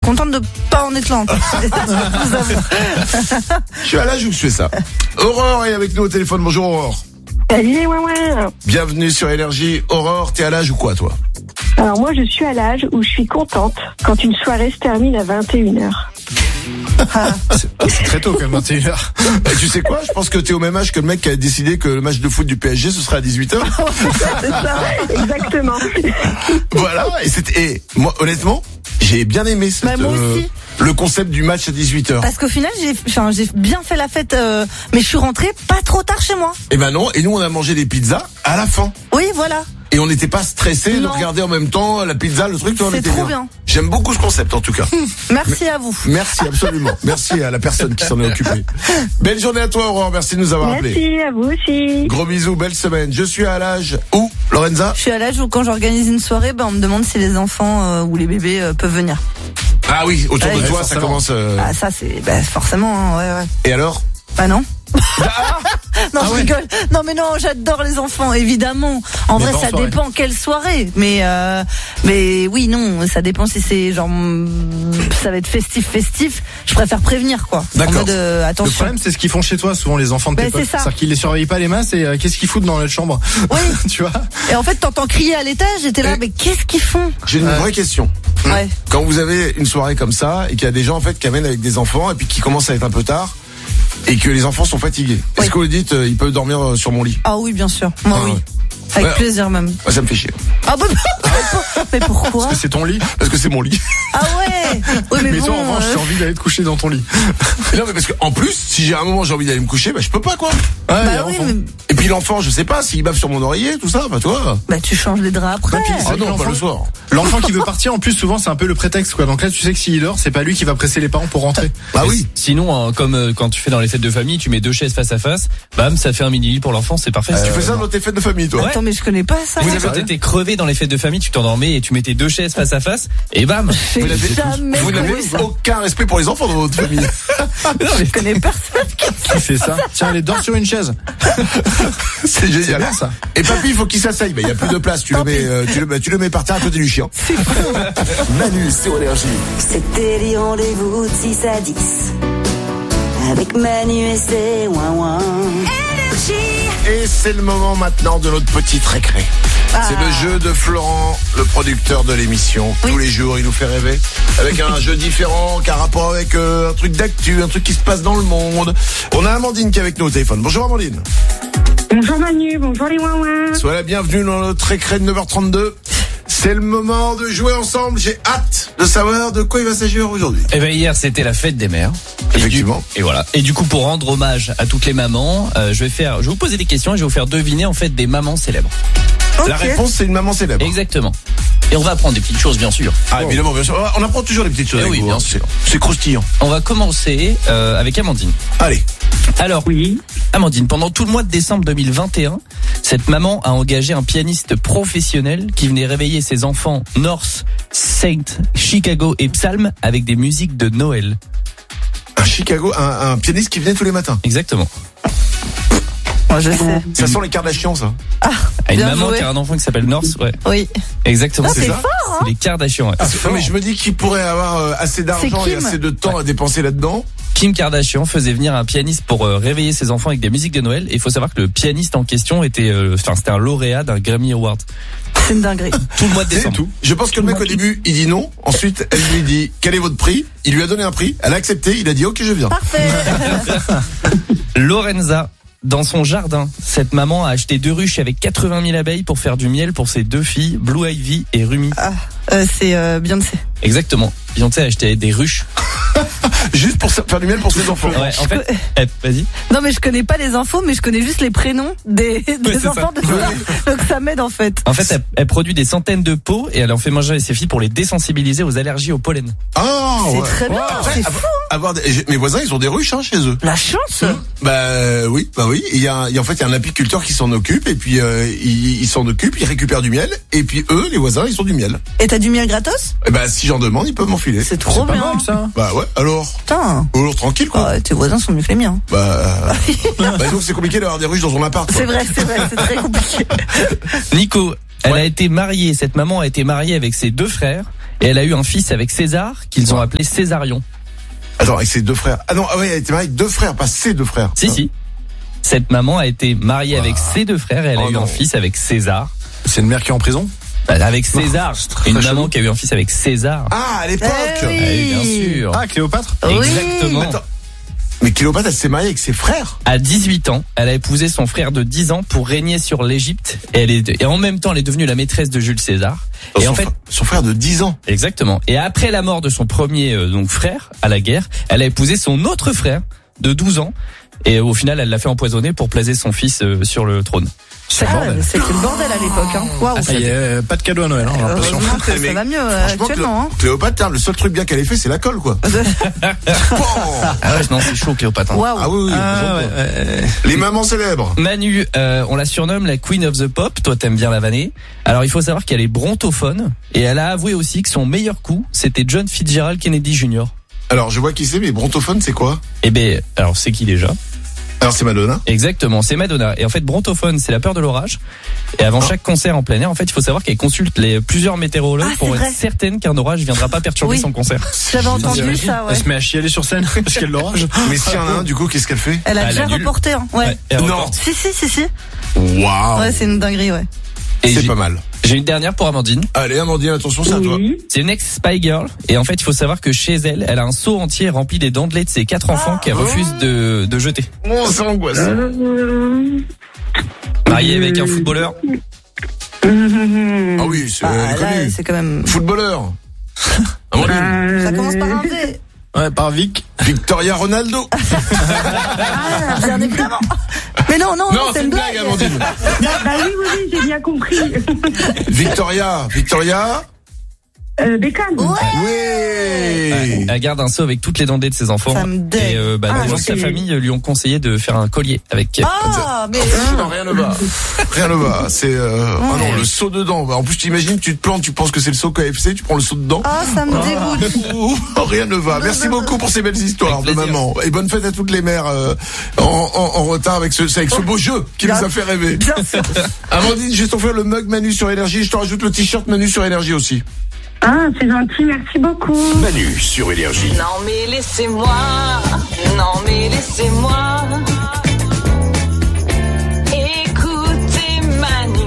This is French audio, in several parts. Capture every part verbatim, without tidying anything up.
contente de pas en être là. Je suis à l'âge où je fais ça. Aurore est avec nous au téléphone. Bonjour Aurore. Salut, ouais, ouais. Bienvenue sur Énergie. Aurore, t'es à l'âge ou quoi toi? Alors moi, je suis à l'âge où je suis contente quand une soirée se termine à vingt et une heures. Ah. C'est, c'est très tôt quand même, vingt et une heures. Et tu sais quoi? Je pense que t'es au même âge que le mec qui a décidé que le match de foot du P S G ce serait à dix-huit heures. C'est ça, exactement. Voilà. Et c'était, et moi, honnêtement, j'ai bien aimé cette, bah, moi aussi. Euh, le concept du match à dix-huit heures. Parce qu'au final, j'ai, enfin, j'ai bien fait la fête, euh, mais je suis rentrée pas trop tard chez moi. Et ben non. Et nous, on a mangé des pizzas à la fin. Oui, voilà. Et on n'était pas stressés de regarder en même temps la pizza, le truc. C'est trop bien. bien. J'aime beaucoup ce concept en tout cas. Merci à vous. Merci absolument. Merci à la personne qui s'en est occupée. Belle journée à toi Aurore, merci de nous avoir Merci, appelés. Merci à vous aussi. Gros bisous, belle semaine. Je suis à l'âge où, Lorenza? Je suis à l'âge où quand j'organise une soirée, ben on me demande si les enfants euh, ou les bébés euh, peuvent venir. Ah oui, autour ouais, de ouais, toi forcément. Ça commence... Euh... Ah ça c'est bah, forcément, hein, ouais ouais. Et alors? Bah non. Ah non, ah je ouais. rigole. Non, mais non, j'adore les enfants, évidemment. En mais vrai, ça soirée. dépend quelle soirée. Mais, euh, mais oui, non, ça dépend si c'est genre, ça va être festif, festif. Je préfère prévenir, quoi. D'accord. En mode, euh, attention. Le problème, c'est ce qu'ils font chez toi, souvent les enfants de tes bah, potes. C'est ça. C'est-à-dire qu'ils les surveillent pas les masses et euh, qu'est-ce qu'ils foutent dans notre chambre? Oui. Tu vois? Et en fait, t'entends crier à l'étage et t'es là, et mais qu'est-ce qu'ils font? J'ai une ouais. vraie question. Ouais. Quand vous avez une soirée comme ça et qu'il y a des gens en fait qui amènent avec des enfants et puis qui commencent à être un peu tard. Et que les enfants sont fatigués. Oui. Est-ce que vous dites, euh, ils peuvent dormir euh, sur mon lit? Ah oui, bien sûr. Moi, ah, oui. Ouais. Avec ouais. plaisir même. Ah, ça me fait chier. Ah bah, mais pourquoi? Parce que c'est ton lit? Parce que c'est mon lit. Ah ouais. Oui, mais, mais bon, toi, en revanche, euh... j'ai envie d'aller te coucher dans ton lit. Non, mais parce que en plus, si j'ai un moment j'ai envie d'aller me coucher, bah je peux pas quoi. Ouais, bah oui, mais... Et puis l'enfant, je sais pas s'il bave sur mon oreiller, tout ça, bah toi. Bah tu changes les draps après. Non, ah non, pas le soir. L'enfant qui veut partir, en plus souvent c'est un peu le prétexte quoi. Donc là, tu sais que s'il dort, c'est pas lui qui va presser les parents pour rentrer. Bah oui. Sinon, hein, comme euh, quand tu fais dans les fêtes de famille, tu mets deux chaises face à face, bam, ça fait un mini lit pour l'enfant, c'est parfait. Euh, si tu fais ça dans tes fêtes de famille, toi? Ouais. Attends, mais je connais pas ça. Vous avez été crevé dans les fêtes de famille, tu t'endormais et tu mettais deux chaises face à face, et bam. Vous n'avez, vous n'avez aucun respect pour les enfants dans votre famille. Non, mais je connais personne qui fait ça. Tiens, allez, dors sur une chaise. C'est génial. C'est bien, ça. Et papy, il faut qu'il s'asseye. Bah, il y a plus de place. Tu le mets, euh, tu le, bah, tu le mets par terre à côté du chien. Manu sur Énergie. C'était les rendez-vous de six à dix. Avec Manu et ses ouin-ouin. Et c'est le moment maintenant de notre petite récré. Ah. C'est le jeu de Florent, le producteur de l'émission. Oui. Tous les jours, il nous fait rêver. Avec un jeu différent, qui a rapport avec euh, un truc d'actu, un truc qui se passe dans le monde. On a Amandine qui est avec nous au téléphone. Bonjour Amandine. Bonjour Manu, bonjour les ouin-ouin. Sois la bienvenue dans notre récré de neuf heures trente-deux. C'est le moment de jouer ensemble. J'ai hâte de savoir de quoi il va s'agir aujourd'hui. Eh ben hier c'était la fête des mères. Effectivement. Et, du, et voilà. Et du coup pour rendre hommage à toutes les mamans, euh, je vais faire, je vais vous poser des questions et je vais vous faire deviner en fait des mamans célèbres. Okay. La réponse c'est une maman célèbre. Exactement. Et on va apprendre des petites choses bien sûr. Ah bon. Évidemment bien sûr. On apprend toujours des petites choses. Eh oui, vous, bien hein. sûr. C'est croustillant. On va commencer euh, avec Amandine. Allez. Alors, oui. Amandine, pendant tout le mois de décembre deux mille vingt et un, cette maman a engagé un pianiste professionnel qui venait réveiller ses enfants North, Saint, Chicago et Psalm avec des musiques de Noël. Un Chicago, un, un pianiste qui venait tous les matins. Exactement. Moi, je sais. Ça sent les Kardashians, ça. Ah, une maman joué. Qui a un enfant qui s'appelle North, ouais. Oui. Exactement. Ah, c'est, c'est ça. Fort, hein. C'est les Kardashians. Ouais. Ah, non, mais je me dis qu'il pourrait avoir euh, assez d'argent et assez de temps ouais. à dépenser là-dedans. Kim Kardashian faisait venir un pianiste pour euh, réveiller ses enfants avec des musiques de Noël. Et il faut savoir que le pianiste en question était, enfin, euh, c'était un lauréat d'un Grammy Award. C'est une dinguerie. Tout le mois de décembre. Tout. Je pense que le mec au début, il dit non. Ensuite, elle lui dit quel est votre prix. Il lui a donné un prix. Elle a accepté. Il a dit ok, je viens. Parfait. Lorenza. Dans son jardin, cette maman a acheté deux ruches avec quatre-vingt mille abeilles pour faire du miel pour ses deux filles, Blue Ivy et Rumi. Ah, euh, c'est euh, Beyoncé. Exactement. Beyoncé a acheté des ruches. Juste pour faire du miel pour ses enfants. Ouais, en fait, co- eh, vas-y. Non, mais je connais pas les infos, mais je connais juste les prénoms des, des ouais, enfants de ça. Donc ça m'aide en fait. En fait, elle, elle produit des centaines de pots et elle en fait manger à ses filles pour les désensibiliser aux allergies au pollen. Ah, c'est ouais. très bien. Après, c'est fou. Avoir des, mes voisins, ils ont des ruches hein, chez eux. La chance. Mmh. Bah oui, bah oui. Il y a, il y a en fait, il y a un apiculteur qui s'en occupe et puis euh, il, il s'en occupe, il récupère du miel et puis eux, les voisins, ils ont du miel. Et t'as du miel gratos? Et bah si j'en demande, ils peuvent m'enfiler. C'est trop c'est bien. Pas mal, ça. Bah ouais. Alors. Putain. Alors tranquille quoi. Oh, tes voisins sont mieux que les miens. Bah. bah donc c'est compliqué d'avoir des ruches dans son appart. Quoi. C'est vrai, c'est vrai, c'est très compliqué. Nico, elle ouais. a été mariée. Cette maman a été mariée avec ses deux frères. et elle a eu un fils avec César qu'ils ont appelé Césarion. Attends, avec ses deux frères. Ah non, ah ouais, elle était mariée avec deux frères, pas ses deux frères. Si, si. Cette maman a été mariée wow. avec ses deux frères et elle oh a eu non. un fils avec César. C'est une mère qui est en prison ? Bah, avec César. Oh, une chelou. maman qui a eu un fils avec César. Ah, à l'époque eh oui. Ah oui, bien sûr. Ah, Cléopâtre ? Exactement. Attends. Mais Cléopâtre, elle s'est mariée avec ses frères. À dix-huit ans, elle a épousé son frère de dix ans pour régner sur l'Égypte et elle est et en même temps elle est devenue la maîtresse de Jules César. Oh, et son en fait, frère, son frère de dix ans. Exactement. Et après la mort de son premier euh, donc frère à la guerre, elle a épousé son autre frère de douze ans et au final elle l'a fait empoisonner pour placer son fils euh, sur le trône. C'est ah, le bordel. C'était le bordel à l'époque. Hein. Waouh. Ah, ça y est, pas de cadeau à Noël, hein, j'ai l'impression. Heureusement que Mais ça va mieux euh, actuellement. Hein. Cléopâtre, hein, le seul truc bien qu'elle ait fait, c'est la colle, quoi. Bon. Ah ouais, non, c'est chaud Cléopâtre. Hein. Waouh. Ah oui, oui. Ah, ouais, ouais. Les mamans célèbres. Manu, euh, on la surnomme la Queen of the Pop. Toi, t'aimes bien la vanner. Alors, il faut savoir qu'elle est brontophone et elle a avoué aussi que son meilleur coup, c'était John Fitzgerald Kennedy junior Alors, je vois qui c'est, mais brontophone, c'est quoi? Eh ben, alors c'est qui déjà? Alors, c'est Madonna. Exactement, c'est Madonna. Et en fait, brontophone, c'est la peur de l'orage. Et avant chaque concert en plein air, en fait, il faut savoir qu'elle consulte les plusieurs météorologues Ah, pour c'est être vrai. certaine qu'un orage viendra pas perturber Oui. son concert. J'avais entendu ça, ouais. Elle se met à chialer sur scène parce qu'il y a de l'orage. Mais s'il y en a un, du coup, qu'est-ce qu'elle fait? Elle a Elle déjà annule. reporté, hein. Ouais. elle Non. reporte. Si, si, si, si. Waouh. Ouais, c'est une dinguerie, ouais. Et C'est j'ai- pas mal. J'ai une dernière pour Amandine. Allez, Amandine, attention, c'est à toi. Oui. C'est une ex-Spy Girl. Et en fait, il faut savoir que chez elle, elle a un seau entier rempli des dents de lait de ses quatre enfants qu'elle refuse de, de jeter. Oh, c'est angoissant. Euh... Mariée avec un footballeur. Ah oui, c'est Bah, elle est là, connue. c'est quand même. Footballeur. Amandine. Euh, Ça commence par un V. Ouais, par Vic. Victoria Ronaldo. Ah, bien évidemment. Mais non, non, Non, c'est une blague, Amandine. Bah oui, oui, oui, j'ai bien compris. Victoria. Victoria. Euh, Beckham. Oui. Elle garde un seau avec toutes les dents de lait de ses enfants. Ça me dégue. Et euh, bah, Ah, les gens de sa c'est- famille lui ont conseillé de faire un collier avec. Ah, mais. Non, rien ne va. Rien ne va. C'est euh... ah non, le saut dedans. En plus, tu imagines, tu te plantes, tu penses que c'est le saut K F C, tu prends le saut dedans. Ah, ça me dégoûte. Ouh, rien ne va. Merci beaucoup pour ces belles histoires Avec de plaisir. maman. Et bonne fête à toutes les mères euh, en, en, en retard avec ce, avec ce beau jeu qui Bien- nous a fait rêver. Bien sûr. Amandine, je vais t'offrir le mug Manu sur Énergie. Je te rajoute le t-shirt Manu sur Énergie aussi. Ah, c'est gentil, merci beaucoup. Manu sur Énergie. Non mais laissez-moi, non mais laissez-moi écoutez Manu.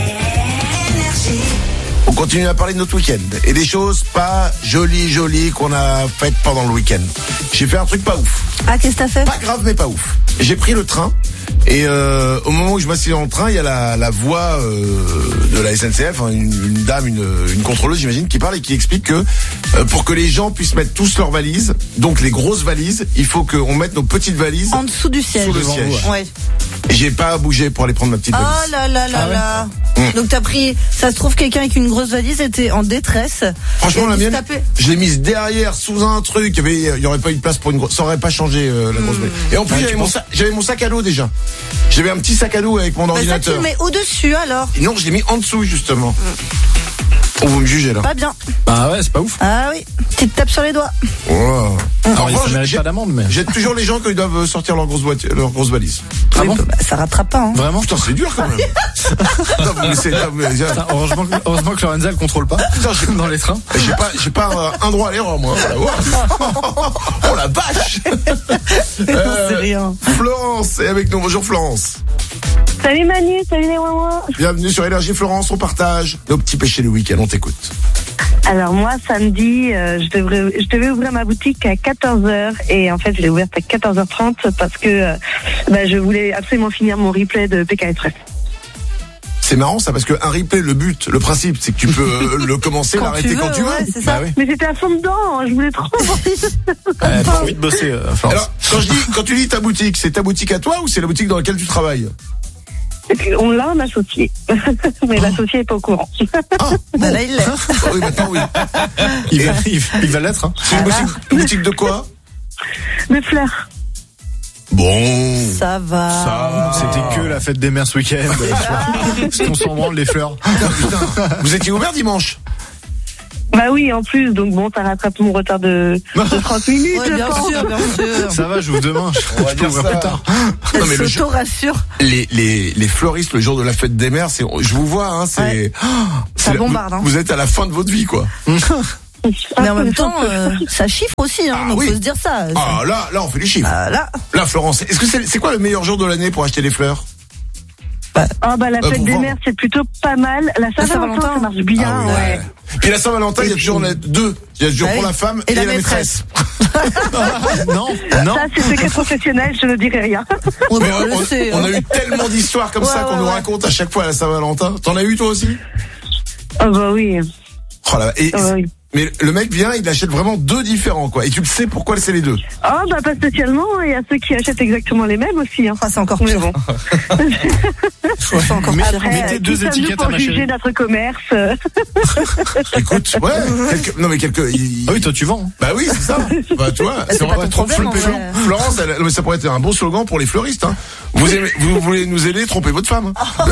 On continue à parler de notre week-end et des choses pas jolies jolies qu'on a faites pendant le week-end. J'ai fait un truc pas ouf. Ah, qu'est-ce que t'as fait? Pas grave mais pas ouf. J'ai pris le train et euh, au moment où je m'assieds dans le train, il y a la, la voix euh, de la S N C F, hein, une, une dame, une, une contrôleuse j'imagine, qui parle et qui explique que euh, pour que les gens puissent mettre tous leurs valises, donc les grosses valises, il faut qu'on mette nos petites valises. En dessous du siège. Sous le Devant siège. vous, ouais. Et j'ai pas bougé pour aller prendre ma petite valise. Oh là là là Ah ouais là. Mmh. Donc t'as pris, ça se trouve quelqu'un avec une grosse valise était en détresse. Franchement, Il a la dû se mienne, taper. je l'ai mise derrière, sous un truc. Il y avait, il y aurait pas eu de place pour une grosse. Ça aurait pas changé euh, la grosse valise. Et en plus, Ah, j'avais tu mon, penses- sac, j'avais mon sac à dos déjà. J'avais un petit sac à dos avec mon Bah ça tu ordinateur. le mets au-dessus alors. Et non, je l'ai mis en dessous justement. On vous me jugez là. Pas bien. Bah ouais, c'est pas ouf. Ah oui. Petite tape sur les doigts. Oh. Alors, En ça revanche, mérite j'ai- pas d'amende, mais. J'aide toujours les gens quand ils doivent sortir leur grosse boîte, leur grosse valise. Ah Oui, bon bah, ça rattrape pas. Hein. Vraiment? Putain, c'est dur quand même. non, vous laissez, non, mais, Putain, heureusement, que- heureusement que Lorenza le contrôle pas Putain, j'ai- dans les trains. j'ai pas, j'ai pas un, un droit à l'erreur moi. Oh la vache. Euh, C'est rien. Florence est avec nous. Bonjour Florence. Salut Manu, salut les ouin. Bienvenue sur Énergie Florence, on partage nos petits péchés du week-end, on t'écoute. Alors moi, samedi, euh, je, devrais, je devais ouvrir ma boutique à quatorze heures et en fait, je l'ai ouverte à quatorze heures trente parce que euh, bah, je voulais absolument finir mon replay de P K Express. C'est marrant ça parce que un replay, le but, le principe, c'est que tu peux euh, le commencer, Quand l'arrêter tu veux, quand tu veux. ouais, c'est ça. Bah oui. Mais j'étais à fond dedans, je voulais trop. Euh, pas envie de bosser, euh, Florence. Alors, quand je dis, quand tu dis ta boutique, c'est ta boutique à toi ou c'est la boutique dans laquelle tu travailles? On l'a un associé, mais l'associé est pas au courant. Ah, Bah là il l'est. ah oui, maintenant oui. Il va, il, il va l'être, hein. C'est une boutique, une boutique de quoi? Mes fleurs. Bon. Ça va. Ça. C'était que la fête des mères ce week-end. Parce qu'on s'en branle les fleurs. Putain, putain. Vous étiez ouvert dimanche? Bah oui, en plus, donc bon, ça rattrape mon retard de, de trente minutes. Ouais, je bien pense. sûr, bien sûr. Ça va, j'ouvre demain. Je, On va je peux dire ouvrir ça. plus tard. Non, mais le S'auto rassure. Les, les, les fleuristes, le jour de la fête des mères, c'est, je vous vois, hein, c'est, Ouais. oh, Ça c'est- bombarde, vous, hein. vous êtes à la fin de votre vie, quoi. Mais en même temps, euh, ça chiffre aussi, hein, ah, donc oui. faut se dire ça. Ah là, là on fait les chiffres. Ah, là. Là, Florence, est-ce que c'est, c'est quoi le meilleur jour de l'année pour acheter des fleurs? Ah bah la euh, fête des vendre. mères c'est plutôt pas mal. La Saint-Valentin ça marche bien. Ah, oui, ouais. ouais. Puis la Saint-Valentin, il y a toujours deux. Il y a toujours Ah, pour oui. la femme et, et, la, la maîtresse. maîtresse. Non, non. Ça c'est secret professionnel, je ne dirai rien. On, Mais on on, le sait, on hein. a eu tellement d'histoires comme Ouais, ça qu'on ouais, nous ouais. raconte à chaque fois à la Saint-Valentin. T'en as eu toi aussi? Ah bah oui. Oh là, et, Ah oui. Mais le mec vient, il achète vraiment deux différents, quoi. Et tu le sais pourquoi c'est les deux? Ah bah pas spécialement, il y a ceux qui achètent exactement les mêmes aussi. Hein. Ah, c'est encore Mais pire. bon. C'est encore Mais- pire. Après, mettez deux qui sommes-nous étiquettes à pour ma juger chérie. notre commerce. Écoute, ouais, quelques, non mais quelques. il- Ah oui, toi tu vends. Bah oui, c'est ça. Bah tu vois, C'est c'est pas vraiment ton trop problème, tromper en vrai. Flo- Florence, elle, mais ça pourrait être un bon slogan pour les fleuristes. Hein. Vous, aimez, vous voulez nous aider, trompez votre femme. Hein.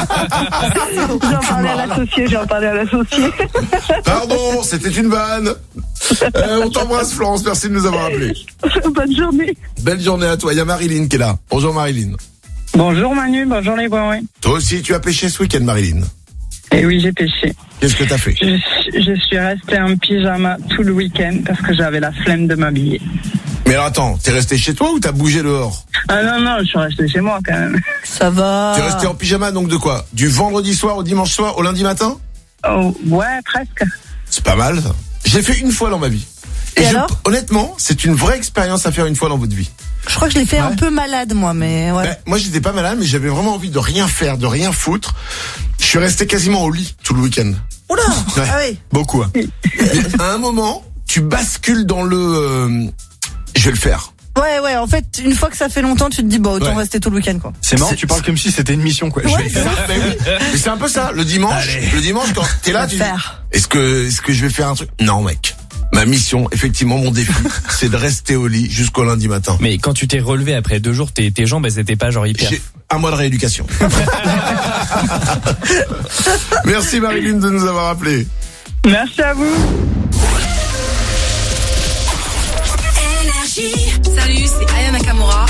J'en parlais à l'associé, j'en parlais à l'associé. Pardon, c'était une vanne. Euh, on t'embrasse Florence, merci de nous avoir appelés. Bonne journée. Belle journée à toi. Il y a Marilyn qui est là. Bonjour Marilyn. Bonjour Manu, bonjour les bois, ouais. Toi aussi, tu as pêché ce week-end, Marilyn. Et oui, j'ai pêché. Qu'est-ce que t'as fait? Je, je suis restée en pyjama tout le week-end parce que j'avais la flemme de m'habiller. Mais alors attends, t'es resté chez toi ou t'as bougé dehors? Ah non, non, je suis restée chez moi quand même. Ça va. T'es resté en pyjama donc de quoi? Du vendredi soir au dimanche soir au lundi matin? Oh, ouais, presque. C'est pas mal. Ça. J'ai fait une fois dans ma vie. Et, Et je- alors honnêtement, c'est une vraie expérience à faire une fois dans votre vie. Je crois que je l'ai fait un Ouais. peu malade, moi, mais ouais. Ben, moi, j'étais pas malade, mais j'avais vraiment envie de rien faire, de rien foutre. Je suis resté quasiment au lit tout le week-end. Oula. Ouais. Ah oui. Beaucoup. Hein. Mais à un moment, tu bascules dans le. Euh, je vais le faire. Ouais, ouais. En fait, une fois que ça fait longtemps, tu te dis, bah, autant Ouais. rester tout le week-end, quoi. C'est marrant, C'est- tu parles comme si c'était une mission, quoi. Je Ouais, vais le c'est faire. ça. Mais oui. Mais c'est un peu ça. Le dimanche, Allez. le dimanche quand t'es là, tu dis, Faire. est-ce que, est-ce que je vais faire un truc? Non, mec. Ma mission, effectivement, mon défi, c'est de rester au lit jusqu'au lundi matin. Mais quand tu t'es relevé après deux jours, tes, tes jambes, elles étaient pas genre hyper. J'ai un mois de rééducation. Merci Marilyn de nous avoir appelés. Merci à vous. Salut, c'est Aya Nakamura.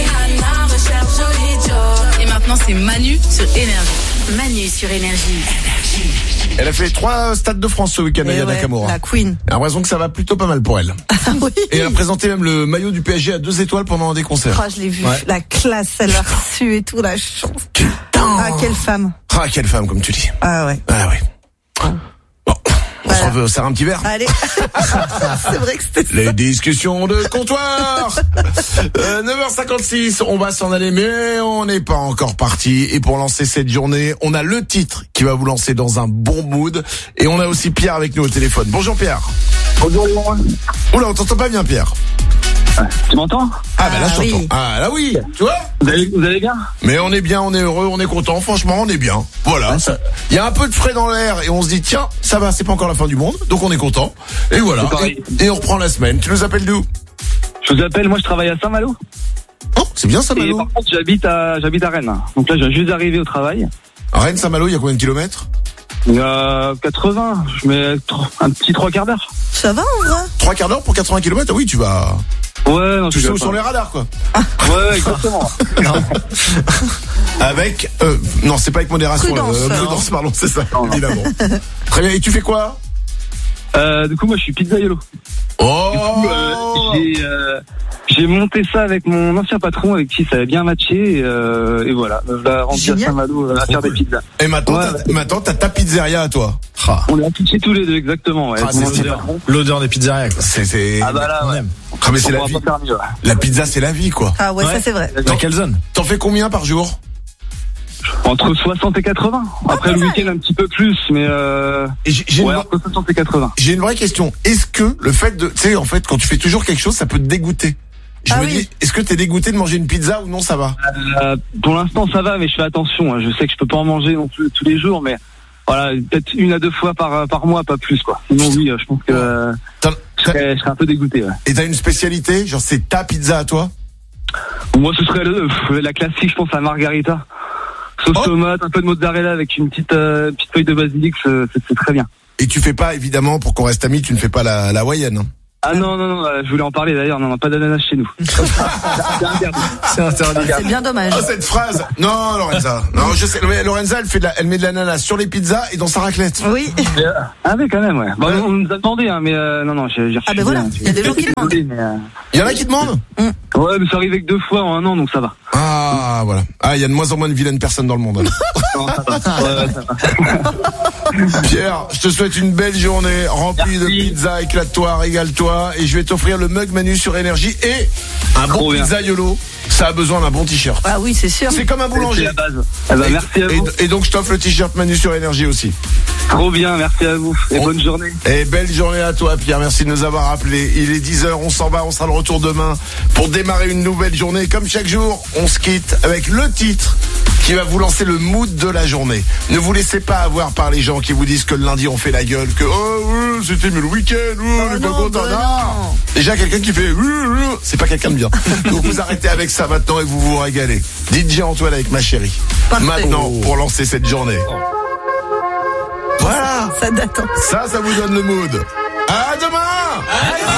Et maintenant, c'est Manu sur Énergie. Manu sur Énergie. Elle a fait trois stades de France ce week-end, Et Aya ouais, Nakamura. la Queen. J'ai l'impression que ça va plutôt pas mal pour elle. Ah oui. Et elle a présenté même le maillot du P S G à deux étoiles pendant un des concerts. Ah, je l'ai vu. Ouais. La classe, elle l'a reçue et tout, la chance. Putain. Ah, quelle femme. Ah, quelle femme, comme tu dis. Ah ouais. Ah ouais. Bon, on Voilà. se reveut, on sert un petit verre. Allez. C'est vrai que c'était ça. Les discussions de comptoir. euh, neuf heures cinquante-six, on va s'en aller, mais on n'est pas encore parti. Et pour lancer cette journée, on a le titre qui va vous lancer dans un bon mood. Et on a aussi Pierre avec nous au téléphone. Bonjour Pierre. Bonjour Laurent. Oula, on t'entend pas bien Pierre. Tu m'entends? Ah bah là je Ah, t'entends. oui. Ah là oui, tu vois. Vous allez, vous allez bien? Mais on est bien, on est heureux, on est content. Franchement, on est bien. Voilà. ça- Il y a un peu de frais dans l'air et on se dit tiens, ça va, c'est pas encore la fin du monde, donc on est content. Et voilà. C'est pareil. Et, et on reprend la semaine. Tu nous appelles d'où? Je vous appelle, moi je travaille à Saint-Malo. Oh, c'est bien ça, Et Malo. par contre j'habite à, j'habite à Rennes. Donc là je viens juste d'arriver au travail. Rennes, Saint-Malo, il y a combien de kilomètres? Il y a quatre-vingts, je mets tr- un petit trois quarts d'heure. Ça va, en vrai? Trois quarts d'heure pour quatre-vingts kilomètres? Oui, tu vas. Ouais, non, Tu je sais où vais sont pas. les radars, quoi. Ouais, exactement. Avec. Euh, non, c'est pas avec modération. Prudence, euh, non. prudence, pardon, c'est ça, Non, non. évidemment. Très bien. Et tu fais quoi? Euh, du coup moi je suis pizzaiolo. Oh Du coup, euh, j'ai, euh, j'ai monté ça avec mon ancien patron avec qui ça avait bien matché et, euh, et voilà, je l'ai rendu à Génial. Saint-Malo euh, à Trop faire cool. des pizzas. Et maintenant, Ouais, t'as, maintenant, t'as ta pizzeria à toi. Ah, On est pitché tous les deux exactement. Ouais, Ah, avec mon c'est ancien super. patron. L'odeur des pizzerias, quoi. c'est, c'est. Ah bah là, On ouais. aime. Ah, mais c'est On la pourra vie. pas faire mieux. Ouais. La pizza, c'est la vie, quoi. Ah ouais, Ouais. ça c'est vrai. Dans quelle zone? T'en fais combien par jour? Entre soixante et quatre-vingts. Après le week-end un petit peu plus, mais euh, Et j'ai, j'ai ouais, une, entre soixante et quatre-vingts. j'ai une vraie question. Est-ce que le fait de, tu sais, en fait, quand tu fais toujours quelque chose, ça peut te dégoûter? Je Ah me oui. dis, est-ce que t'es dégoûté de manger une pizza ou non, ça va? Euh, pour l'instant ça va, mais je fais attention. Hein. Je sais que je peux pas en manger non plus tous les jours, mais voilà, peut-être une à deux fois par par mois, pas plus quoi. Sinon oui, euh, je pense que euh, T'as- je, t'as- serais, je serais un peu dégoûté. Ouais. Et t'as une spécialité? Genre, c'est ta pizza à toi? Moi ce serait le, pff, la classique, je pense à margarita. Sauce Oh. tomate, un peu de mozzarella avec une petite euh, petite feuille de basilic, c'est, c'est, c'est très bien. Et tu fais pas, évidemment, pour qu'on reste amis, tu ne fais pas la, la hawaïenne. Hein. Ah non, non, non, je voulais en parler d'ailleurs, non, non, pas d'ananas chez nous. C'est interdit. C'est interdit. C'est bien dommage. Oh, cette phrase. Non, Lorenza. Non, je sais. Mais Lorenza, elle fait de la, elle met de l'ananas sur les pizzas et dans sa raclette. Oui. Ah oui, quand même, ouais. Bon, on nous a demandé, hein, mais euh, non, non, j'ai, j'ai refusé. Ah ben voilà, hein. il y a des gens qui demandent. Mais, euh... Il y en a qui demandent? Ouais, mais ça arrive que deux fois en un an, donc ça va. Ah, voilà. Ah, il y a de moins en moins de vilaines personnes dans le monde. Non, ça va. Ouais, ouais, ça va. Pierre, je te souhaite une belle journée remplie Merci. de pizza, éclate-toi, régale-toi, et je vais t'offrir le mug Manu sur Énergie et un bon pizza YOLO. Ça a besoin d'un bon t-shirt. Ah oui, c'est sûr. C'est comme un boulanger. C'est la base. Ah bah, merci à vous. Et, et donc je t'offre le t-shirt Manu sur Énergie aussi. Trop bien, merci à vous. Et on... bonne journée. Et belle journée à toi Pierre, merci de nous avoir appelés. Il est dix heures, on s'en va, on sera de retour demain pour démarrer une nouvelle journée. Comme chaque jour, on se quitte avec le titre qui va vous lancer le mood de la journée. Ne vous laissez pas avoir par les gens qui vous disent que le lundi on fait la gueule, que oh euh, c'était le week-end, euh, oh, je suis pas content. Bah non. Déjà quelqu'un qui fait euh, euh, c'est pas quelqu'un de bien. Donc vous arrêtez avec ça maintenant et vous vous régalez. D J Antoine avec Ma Chérie. Parfait. Maintenant pour lancer cette journée. Voilà. Ça date. Ça, ça vous donne le mood. À demain. À demain.